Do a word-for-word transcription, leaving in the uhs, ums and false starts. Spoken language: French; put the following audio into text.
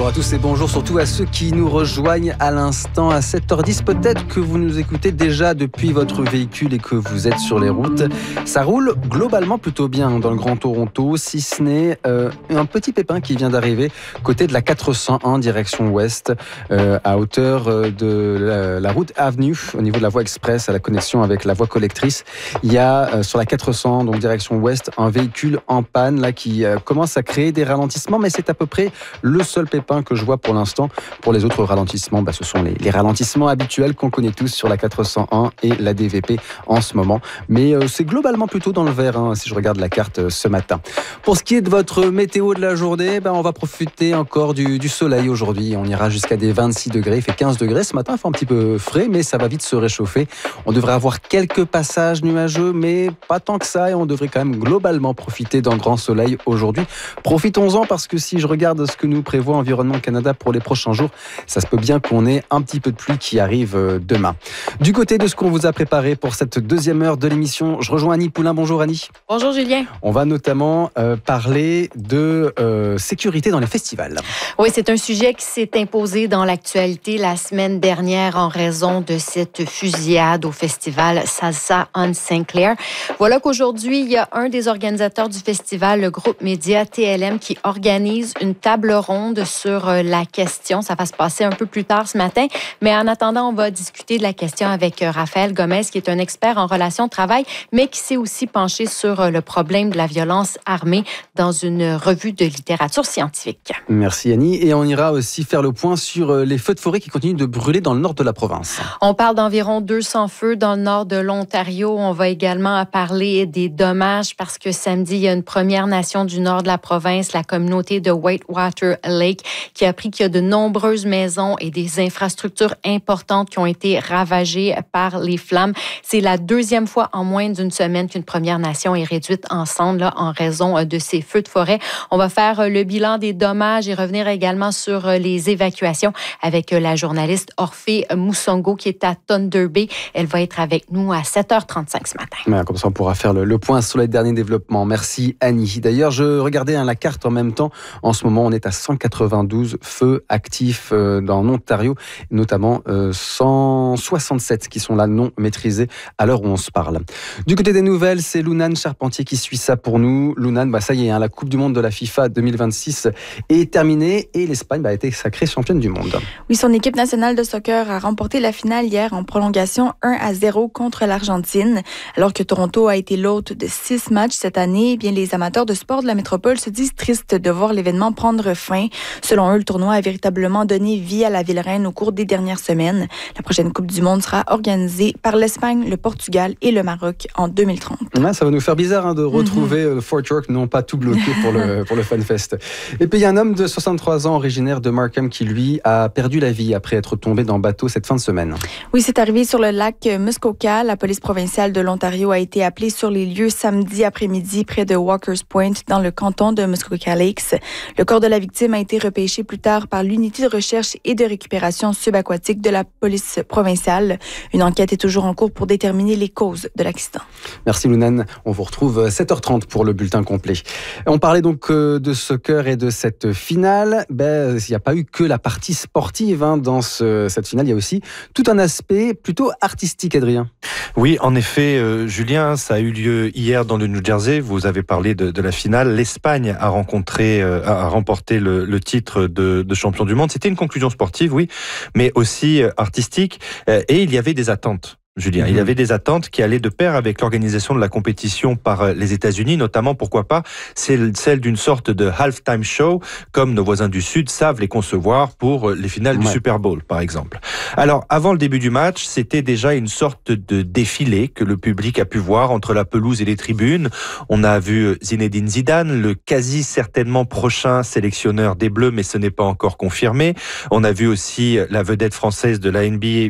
Bonjour à tous et bonjour surtout à ceux qui nous rejoignent à l'instant à sept heures dix. Peut-être que vous nous écoutez déjà depuis votre véhicule et que vous êtes sur les routes. Ça roule globalement plutôt bien dans le Grand Toronto, si ce n'est euh, un petit pépin qui vient d'arriver côté de la quatre cent un direction ouest, euh, à hauteur de la, la route Avenue, au niveau de la voie express, à la connexion avec la voie collectrice. Il y a euh, sur la quatre cents, donc direction ouest, un véhicule en panne là qui euh, commence à créer des ralentissements, mais c'est à peu près le seul pépin que je vois pour l'instant. Pour les autres ralentissements, bah, ce sont les, les ralentissements habituels qu'on connaît tous sur la quatre cent un et la D V P en ce moment. Mais euh, c'est globalement plutôt dans le vert, hein, si je regarde la carte euh, ce matin. Pour ce qui est de votre météo de la journée, bah, on va profiter encore du, du soleil aujourd'hui. On ira jusqu'à des vingt-six degrés, il fait quinze degrés ce matin, il fait un petit peu frais, mais ça va vite se réchauffer. On devrait avoir quelques passages nuageux, mais pas tant que ça, et on devrait quand même globalement profiter d'un grand soleil aujourd'hui. Profitons-en, parce que si je regarde ce que nous prévoit Environnement Canada pour les prochains jours, ça se peut bien qu'on ait un petit peu de pluie qui arrive demain. Du côté de ce qu'on vous a préparé pour cette deuxième heure de l'émission, je rejoins Annie Poulain. Bonjour Annie. Bonjour Julien. On va notamment euh, parler de euh, sécurité dans les festivals. Oui, c'est un sujet qui s'est imposé dans l'actualité la semaine dernière en raison de cette fusillade au festival Salsa on Saint Clair. Voilà qu'aujourd'hui, il y a un des organisateurs du festival, le groupe média T L M, qui organise une table ronde sur la question. Ça va se passer un peu plus tard ce matin, mais en attendant, on va discuter de la question avec Raphaël Gomez, qui est un expert en relations de travail, mais qui s'est aussi penché sur le problème de la violence armée dans une revue de littérature scientifique. Merci Annie. Et on ira aussi faire le point sur les feux de forêt qui continuent de brûler dans le nord de la province. On parle d'environ deux cents feux dans le nord de l'Ontario. On va également parler des dommages parce que samedi, il y a une Première Nation du nord de la province, la communauté de Whitewater Lake, qui a appris qu'il y a de nombreuses maisons et des infrastructures importantes qui ont été ravagées par les flammes. C'est la deuxième fois en moins d'une semaine qu'une Première Nation est réduite en cendres là, en raison de ces feux de forêt. On va faire le bilan des dommages et revenir également sur les évacuations avec la journaliste Orphée Moussongo qui est à Thunder Bay. Elle va être avec nous à sept heures trente-cinq ce matin. Ouais, comme ça, on pourra faire le, le point sur les derniers développements. Merci Annie. D'ailleurs, je regardais hein, la carte en même temps. En ce moment, on est à cent quatre-vingt-douze feux actifs euh, dans l'Ontario, notamment euh, cent soixante-sept qui sont là non maîtrisés à l'heure où on se parle. Du côté des nouvelles, c'est Lounane Charpentier qui suit ça pour nous. Lounane, bah, ça y est, hein, la Coupe du Monde de la FIFA deux mille vingt-six est terminée et l'Espagne bah, a été sacrée championne du monde. Oui, son équipe nationale de soccer a remporté la finale hier en prolongation un à zéro contre l'Argentine. Alors que Toronto a été l'hôte de six matchs cette année, eh bien, les amateurs de sport de la métropole se disent tristes de voir l'événement prendre fin. Selon eux, le tournoi a véritablement donné vie à la ville reine au cours des dernières semaines. La prochaine Coupe du Monde sera organisée par l'Espagne, le Portugal et le Maroc en deux mille trente. Ouais, ça va nous faire bizarre hein, de retrouver mm-hmm. le Fort York non pas tout bloqué pour le, pour le FunFest. Et puis il y a un homme de soixante-trois ans originaire de Markham qui lui a perdu la vie après être tombé dans bateau cette fin de semaine. Oui, c'est arrivé sur le lac Muskoka. La police provinciale de l'Ontario a été appelée sur les lieux samedi après-midi près de Walker's Point dans le canton de Muskoka Lakes. Le corps de la victime a été repêché plus tard par l'unité de recherche et de récupération subaquatique de la police provinciale. Une enquête est toujours en cours pour déterminer les causes de l'accident. Merci Lounane. On vous retrouve sept heures trente pour le bulletin complet. On parlait donc de soccer et de cette finale. Ben, il n'y a pas eu que la partie sportive hein, dans ce, cette finale. Il y a aussi tout un aspect plutôt artistique, Adrien. Oui, en effet, euh, Julien, ça a eu lieu hier dans le New Jersey. Vous avez parlé de, de la finale. L'Espagne a rencontré, euh, a remporté le, le titre de, de champion du monde. C'était une conclusion sportive, oui, mais aussi euh, artistique. Euh, et il y avait des attentes. Julien, mmh. il y avait des attentes qui allaient de pair avec l'organisation de la compétition par les États-Unis, notamment, pourquoi pas, c'est celle d'une sorte de halftime show, comme nos voisins du Sud savent les concevoir pour les finales ouais. du Super Bowl, par exemple. Alors, avant le début du match, c'était déjà une sorte de défilé que le public a pu voir entre la pelouse et les tribunes. On a vu Zinedine Zidane, le quasi certainement prochain sélectionneur des Bleus, mais ce n'est pas encore confirmé. On a vu aussi la vedette française de la N B A,